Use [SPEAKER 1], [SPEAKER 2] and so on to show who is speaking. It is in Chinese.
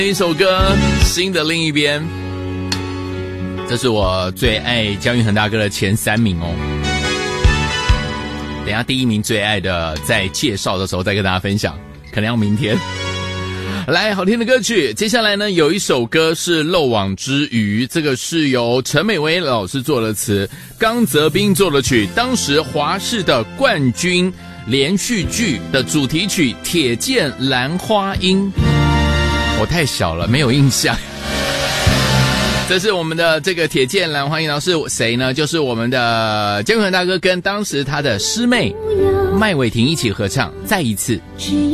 [SPEAKER 1] 一首歌《心的另一边》，这是我最爱姜育恒大哥的前3名哦。等一下第1名最爱的在介绍的时候再跟大家分享，可能要明天。来，好听的歌曲，接下来呢有一首歌是《漏网之鱼》，这个是由陈美薇老师做的词，刚泽斌做的曲，当时华视的冠军连续剧的主题曲《铁剑兰花音》。我太小了，没有印象。这是我们的这个铁剑兰花音，然后是谁呢？就是我们的姜育恒大哥跟当时他的师妹麦伟霆一起合唱，再一次。